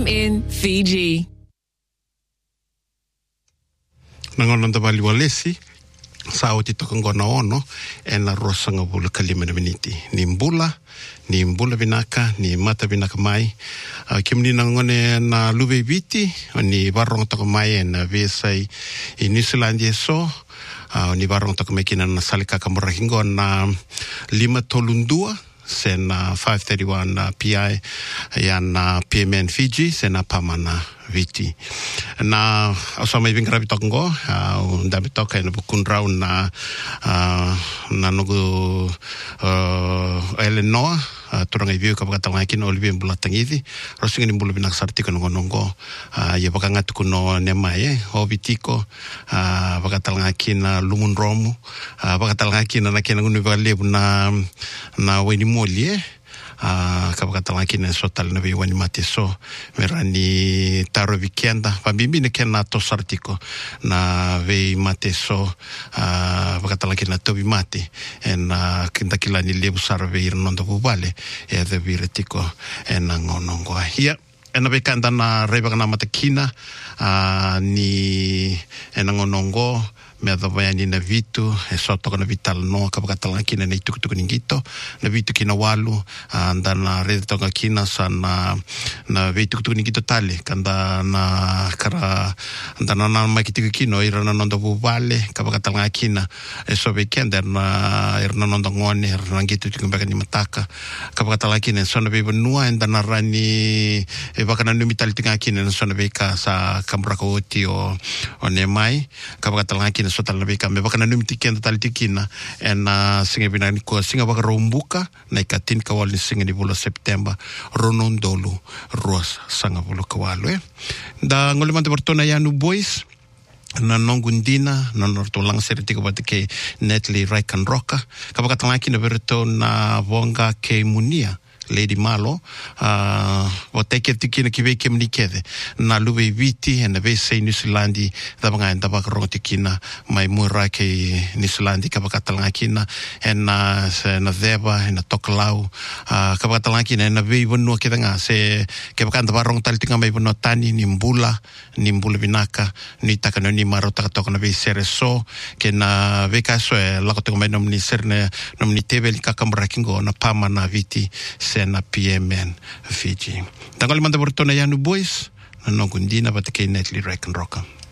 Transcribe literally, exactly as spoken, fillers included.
M N Fiji. Nangononda bali walesi sa o tito kongona ono e na rosanga bula kalima na miniti ni mbula ni mbula binaka ni mata binaka mai uh, kimni nangone na lube biti ni barong tako mai na vesai i New Zealand so uh, ni barong tako mekina na salika kamurahingo na lima tolundua sena five thirty-one uh, P I ya na P M N Fiji sena pamana viti na asama ibing rabi tokongo uh, ndabi toka ina bukun rau na uh, na nugu uh, Eleanor uh, turang ibiu kapakatang akin olibi mbula tangithi rosing ni mbula binak sarti kono ngongo uh, ya bakangat kuno nemaye obitiko uh, bakatang akin uh, lumun romu uh, bakatang akin na kina ngunu balebu na na weni molie Uh, kapakatala kina so tal na wani mate so merani taro weekenda pambimbi ne kena to sartiko na ve mate so uh, pakatala kina to mate en uh, kinda kila ni lebu sarve ir nondo bubale e de viretiko en ngonongo hia en bekanda na reba na matakina uh, ni en ngonongo me adavaya ni na vitu e soto kana vital no kapakatala kina na itukutuku ningito na vitu kina walu anda na rede tonga kina sa na na vitu kutuku ningito tale kanda na kara anda na na makitiku kino ira na nondo bubale kapakatala kina e sobe kenda na ira na nondo ngone ira na gitu tikumbeka ni mataka kapakatala kina sona beba nua enda na rani e baka na numitali tinga kina na sona beka sa kambraka oti o o nemai kapakatala kina so tal beka me baka na numiti kenda tal tikina en uh, singa bina ko singa baka rombuka na ikatin kawal ni singa ni bulo September ronondolu ros sanga bulo kawalo eh da ngolimante portona yanu boys na nongundina na nortolang seriti ko batike netly raikan roka kapakatang kina berto na vonga ke munia Lady Malo uh woteke tikina kiwe kemnikede na lube viti na vese New Zealand da banga nda ba rotikina mai mura ke New Zealand kapakatalanga kina na na deba na toklau uh kapakatalanga kina na ve vonu ke danga se ke bakanda barong taltinga mai vonu tani ni mbula ni mbula binaka ni takano ni marota tokona ve sereso ke na ve kaso la ko mai nomni serne nomni tebel kakamra kingo na pama na viti na P M N Fiji. Tangal manda portona yanu boys na nongundina batike netly reckon roka.